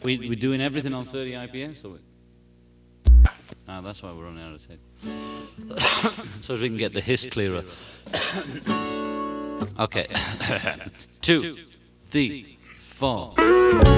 We doing everything on 30 IPS, or we? Ah, that's why we're running out of tape. So as we can get the hiss clearer. Okay. 2, 3, 4.